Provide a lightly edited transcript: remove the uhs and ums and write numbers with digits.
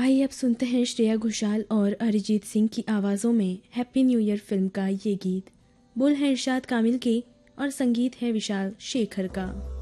आइए अब सुनते हैं श्रेया घोषाल और अरिजीत सिंह की आवाज़ों में हैप्पी न्यू ईयर फिल्म का ये गीत। बोल है इरशाद कामिल के और संगीत है विशाल शेखर का।